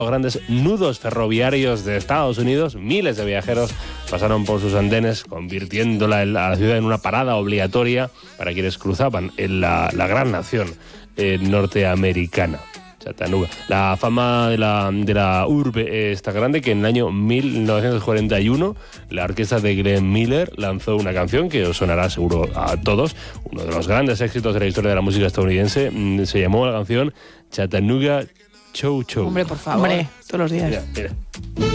los grandes nudos ferroviarios de Estados Unidos. Miles de viajeros pasaron por sus andenes, convirtiéndola a la ciudad en una parada obligatoria para quienes cruzaban en la gran nación norteamericana. Chattanooga. La fama de la urbe es tan grande que en el año 1941 la orquesta de Glenn Miller lanzó una canción que os sonará seguro a todos, uno de los grandes éxitos de la historia de la música estadounidense. Se llamó la canción Chattanooga Chow Chow. Hombre, por favor. Hombre, todos los días. Mira, mira.